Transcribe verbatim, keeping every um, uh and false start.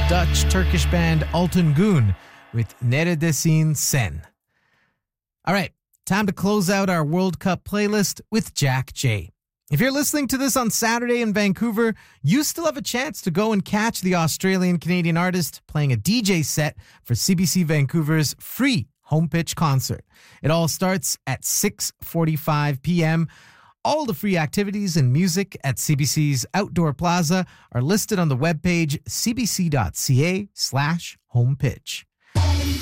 Dutch-Turkish band Altın Gün with Neredesin Sen. All right, time to close out our World Cup playlist with Jack J. If you're listening to this on Saturday in Vancouver, you still have a chance to go and catch the Australian-Canadian artist playing a D J set for C B C Vancouver's free home pitch concert. It all starts at six forty-five p.m. All the free activities and music at C B C's Outdoor Plaza are listed on the webpage cbc.ca slash homepitch.